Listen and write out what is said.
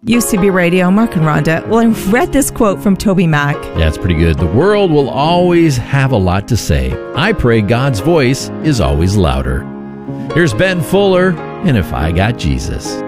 UCB Radio, Mark and Rhonda. Well, I read this quote from Toby Mac. Yeah, it's pretty good. The world will always have a lot to say. I pray God's voice is always louder. Here's Ben Fuller, and If I Got Jesus.